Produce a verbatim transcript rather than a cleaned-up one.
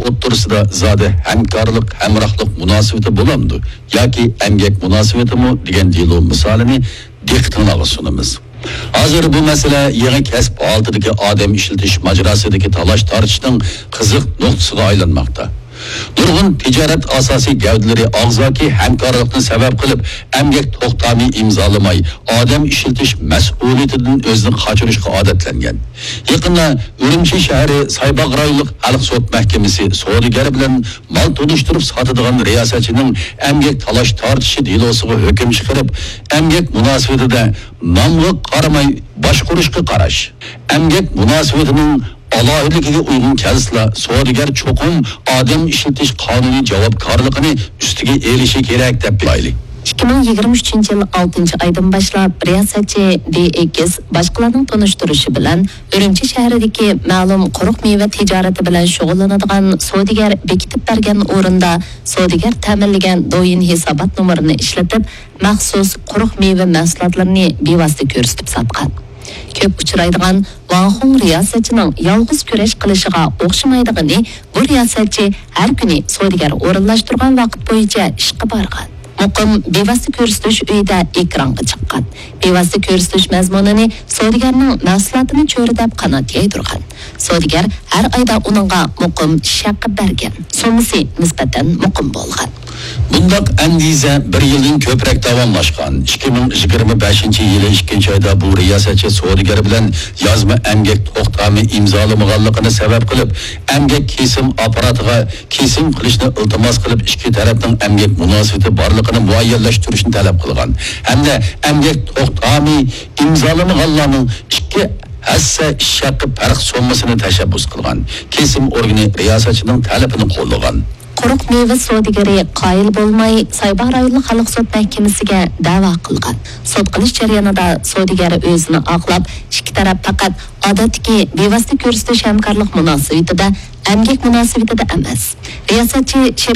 o'ttirisida zodi hamkorlik, hamrohlik munosabati bo'lamdi yoki emgak munosabatimi degan dilo misolini diqqatingizga sunamiz. Hozir bu masala yangi kasb oldidagi odam ishlatish majrasidagi talash tortishning qiziq nuqtasiga aylanmoqda. Nurg'un tijorat asosiy gavdalari og'zaki hamkorlikni sabab qilib, emgak to'xtami imzolamay, odam ishlatish mas'uliyatidan o'zini qochirishga odatlangan. Yaqinda Urumchi shahri Saybaq rayonlik xalq sud mahkamasi savdogar bilan mol tunishtirib sotadigan riyosatchining emgak talash tortishi dilosiga hukm chiqarib, emgak munosabatida nomga qaramay boshqurishga qarash. Emgak munosabatining alohidligiga uygun kelsizla savdogar cho'qim odam ishlatish qonuniy javobgarligini ustiga elishi kerak deb bilaylik. ikki ming yigirma uchinchi yil oltinchi oydan boshlab riyosatchi D X boshqalarning tunishtirishi bilan Urumchi shahridagi ma'lum quruq meva tijorati bilan shug'ullanadigan savdogar bekitib bergan o'rinda savdogar ta'minlagan do'yin hisobot nomerini ishlatib, maxsus quruq meva mahsulotlarini bevosita ko'rsatib sotgan. Ko'p uchraydigan Vanxong riyosatchining yolg'iz kurash qilishiga o'xshamaydigani, bu riyosatchi har kuni savdogar o'rinlashtirgan vaqt bo'yicha ishga borgan. Muqim bevosita ko'rsatish uyida ekranga chiqqan. Bevosita ko'rsatish mazmunini savdogarning mahsulotini cho'ridab qanot yaydirgan. Savdogar har oyda uningga muqim shaqib bergan. So'misi nisbatan muqim bo'lgan. Bundaq andiza bir yildan ko'proq davomlashgan. ikki ming yigirma beshinchi yili ikkinchi oyda bu riyosatchi savdogar bilan yozma emgak to'xtami imzolamaganligini sabab qilib, emgak kesim apparatiga kesim qilishni iltimos qilib, ikki tarafning emgak munosabati borligini muayyanlashtirishni talab qilgan. Hamda emgak to'xtami imzolamaganlarning ikki hassa ish haqi farq sommasini tashabbus qilgan. Kesim organi riyosatchining talabini qo'llagan. Quruq meva savdogari qoyil bo'lmay, Saybaq rayonlik xalq sud mahkamasiga da'vo qilgan. Sud qilish jarayonida savdogar o'zini oqlab, ikki taraf faqat odatdagi bevosita ko'rsatish hamkorlik munosabatida, emgak munosabatida emas. Riyosatchi